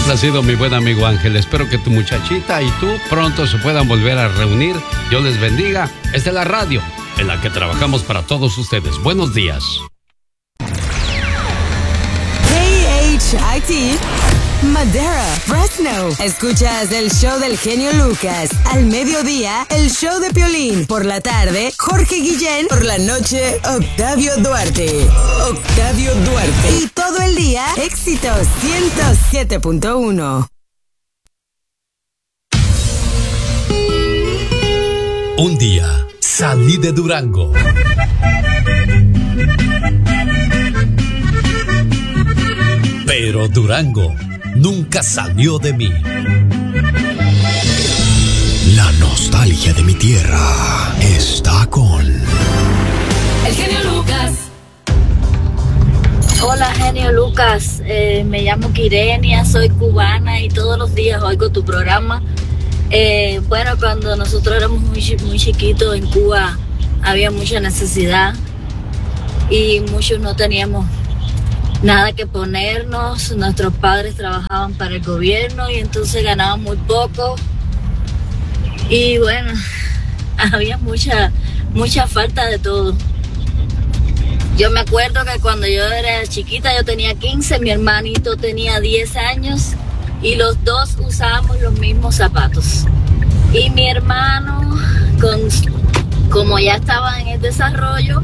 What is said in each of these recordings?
complacido, mi buen amigo Ángel. Espero que tu muchachita y tú pronto se puedan volver a reunir. Dios les bendiga. Esta es la radio en la que trabajamos para todos ustedes. Buenos días. KHIT, Madera, Fresno. Escuchas el show del genio Lucas. Al mediodía, el show de Piolín. Por la tarde, Jorge Guillén. Por la noche, Octavio Duarte. Octavio Duarte. Y todo el día, éxitos 107.1. Un día salí de Durango. Pero Durango nunca salió de mí. La nostalgia de mi tierra está con el genio Lucas. Hola, genio Lucas. Me llamo Kirenia, soy cubana y todos los días oigo tu programa. Bueno, cuando nosotros éramos muy chiquitos en Cuba había mucha necesidad y muchos no teníamos nada que ponernos. Nuestros padres trabajaban para el gobierno y entonces ganaban muy poco y bueno, había mucha falta de todo. Yo me acuerdo que cuando yo era chiquita yo tenía 15, mi hermanito tenía 10 años y los dos usábamos los mismos zapatos. Y mi hermano, como ya estaba en el desarrollo,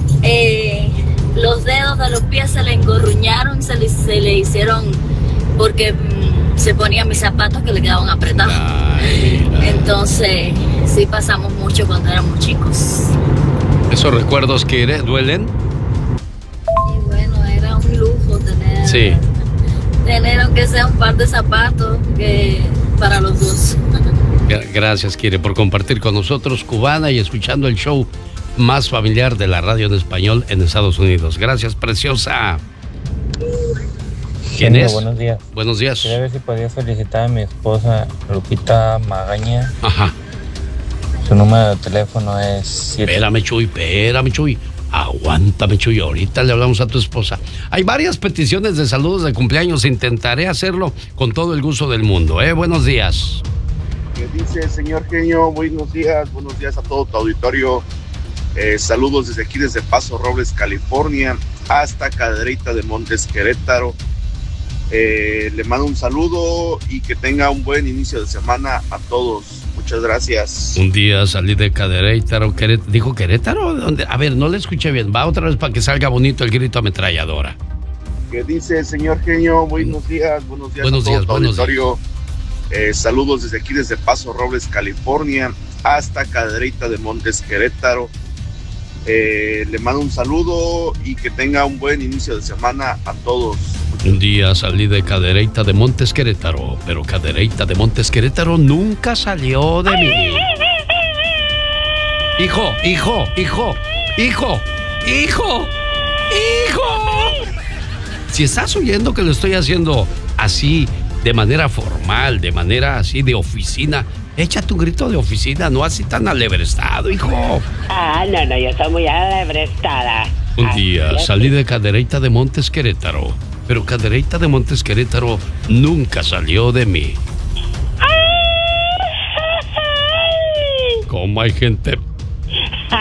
los dedos de los pies se le engorruñaron, se le hicieron, porque se ponían mis zapatos que le quedaban apretados. Entonces, sí pasamos mucho cuando éramos chicos. ¿Esos recuerdos que duelen? Y bueno, era un lujo tener aunque sea un par de zapatos para los dos. Gracias, Kire, por compartir con nosotros, cubana, y escuchando el show más familiar de la radio en español en Estados Unidos. Gracias, preciosa. ¿Quién es? Buenos días. Buenos días. Quería ver si podía felicitar a mi esposa, Lupita Magaña. Ajá. Su número de teléfono es... Espérame, Chuy. Aguántame, Chuy. Ahorita le hablamos a tu esposa. Hay varias peticiones de saludos de cumpleaños. Intentaré hacerlo con todo el gusto del mundo. Buenos días. ¿Qué dice, señor genio? Buenos días a todo tu auditorio. Saludos desde aquí, desde Paso Robles, California, hasta Cadereyta de Montes, Querétaro. Le mando un saludo y que tenga un buen inicio de semana a todos. Muchas gracias. Un día salí de Cadereyta, ¿dijo Querétaro? ¿Dónde? A ver, no le escuché bien. Va otra vez para que salga bonito el grito ametralladora. ¿Qué dice, señor genio? Buenos días a todo tu auditorio. Saludos desde aquí, desde Paso Robles, California, hasta Cadereyta de Montes, Querétaro. Le mando un saludo y que tenga un buen inicio de semana a todos. Un día salí de Cadereyta de Montes, Querétaro, pero Cadereyta de Montes, Querétaro nunca salió de mí. Hijo. Si estás oyendo que lo estoy haciendo así, de manera formal, de manera así de oficina, échate un grito de oficina, no así tan alebrestado, hijo. No, yo soy muy alebrestada. Un día salí de Cadereyta de Montes, Querétaro, pero Cadereyta de Montes, Querétaro nunca salió de mí. ¿Cómo hay gente